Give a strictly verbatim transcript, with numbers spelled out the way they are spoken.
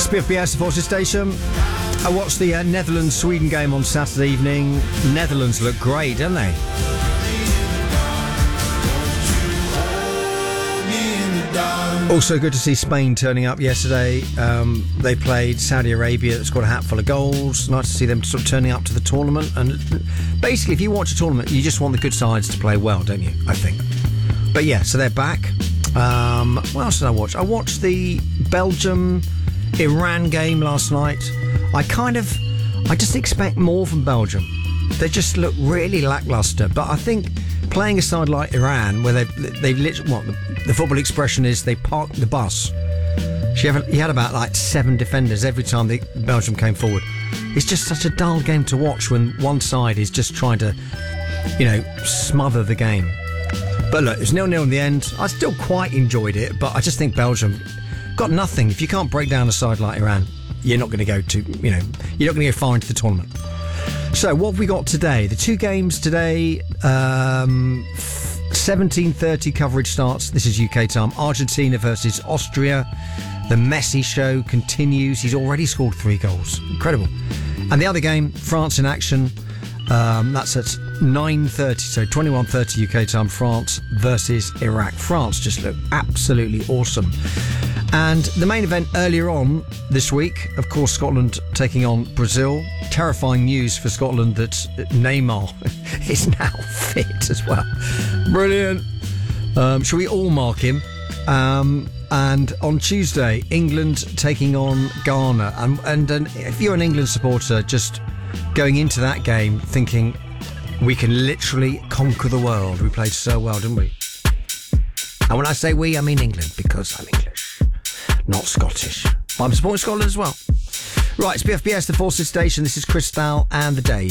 B F B S, the Forces Station. I watched the uh, Netherlands-Sweden game on Saturday evening. Netherlands look great, don't they? Also good to see Spain turning up yesterday. Um, they played Saudi Arabia, that scored a hatful of goals. Nice to see them sort of turning up to the tournament. And basically, if you watch a tournament, you just want the good sides to play well, don't you? I think. But yeah, so they're back. Um, what else did I watch? I watched the Belgium-Iran game last night. I kind of, I just expect more from Belgium. They just look really lacklustre. But I think playing a side like Iran, where they've, they've literally, what the, the football expression is, they parked the bus. She had, he had about like seven defenders every time the Belgium came forward. It's just such a dull game to watch when one side is just trying to, you know, smother the game. But look, it was nil-nil in the end. I still quite enjoyed it, but I just think Belgium got nothing. If you can't break down a side like Iran, you're not going to go to, you know, you're not going to go far into the tournament. So what have we got today? The two games today, um, seventeen thirty coverage starts. This is U K time. Argentina versus Austria. The Messi show continues. He's already scored three goals. Incredible. And the other game, France in action. Um, that's at nine thirty, so twenty-one thirty U K time, France versus Iraq. France just look absolutely awesome. And the main event earlier on this week, of course, Scotland taking on Brazil. Terrifying news for Scotland that Neymar is now fit as well. Brilliant. Um, shall we all mark him? Um, and on Tuesday, England taking on Ghana. And, and, and if you're an England supporter, just going into that game thinking we can literally conquer the world. We played so well, didn't we? And when I say we, I mean England, because I'm English, not Scottish. I'm supporting Scotland as well. Right, it's B F B S, the Forces Station. This is Chris Stahl and The Dave.